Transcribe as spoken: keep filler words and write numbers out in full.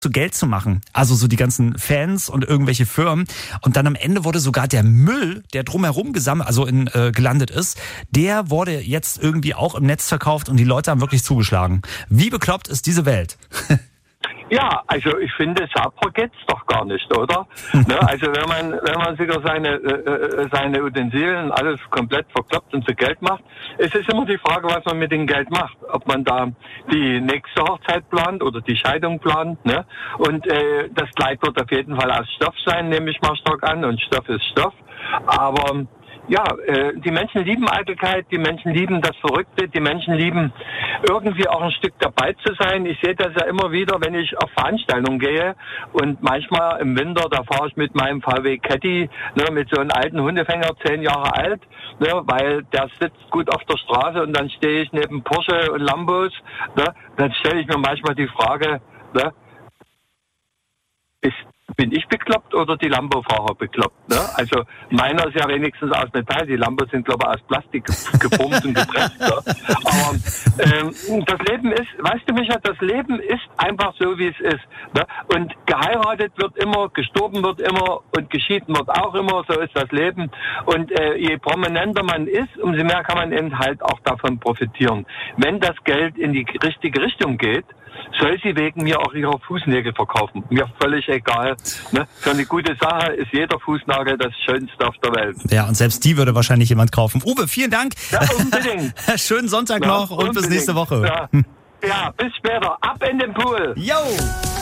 zu Geld zu machen. Also so die ganzen Fans und irgendwelche Firmen. Und dann am Ende wurde sogar der Müll, der drumherum gesammelt, also in, äh, gelandet ist, der wurde jetzt irgendwie auch im Netz verkauft und die Leute haben wirklich zugeschlagen. Wie bekloppt ist diese Welt? Ja, also ich finde, sapper geht's doch gar nicht, oder? Ne, also wenn man wenn man sogar seine äh, seine Utensilien alles komplett verkloppt und zu Geld macht, es ist immer die Frage, was man mit dem Geld macht. Ob man da die nächste Hochzeit plant oder die Scheidung plant. Ne? Und äh, das Kleid wird auf jeden Fall aus Stoff sein, nehme ich mal stark an. Und Stoff ist Stoff. Aber ja, äh, die Menschen lieben Eitelkeit, die Menschen lieben das Verrückte, die Menschen lieben irgendwie auch ein Stück dabei zu sein. Ich sehe das ja immer wieder, wenn ich auf Veranstaltungen gehe und manchmal im Winter, da fahre ich mit meinem V W Caddy, ne, mit so einem alten Hundefänger, zehn Jahre alt, ne, weil der sitzt gut auf der Straße und dann stehe ich neben Porsche und Lambos, ne, dann stelle ich mir manchmal die Frage, ne, ist bin ich bekloppt oder die Lambo-Fahrer bekloppt? Ne? Also meiner ist ja wenigstens aus Metall, die Lambos sind, glaube ich, aus Plastik geformt und gepresst. Ja? Aber ähm, das Leben ist, weißt du, Micha, das Leben ist einfach so, wie es ist. Ne? Und geheiratet wird immer, gestorben wird immer und geschieden wird auch immer, so ist das Leben. Und äh, je prominenter man ist, umso mehr kann man eben halt auch davon profitieren. Wenn das Geld in die richtige Richtung geht, soll sie wegen mir auch ihre Fußnägel verkaufen. Mir völlig egal. Ne? Für eine gute Sache ist jeder Fußnagel das Schönste auf der Welt. Ja, und selbst die würde wahrscheinlich jemand kaufen. Uwe, vielen Dank. Ja, unbedingt. Schönen Sonntag ja, noch und unbedingt. bis nächste Woche. Ja. ja, bis später. Ab in den Pool. Yo!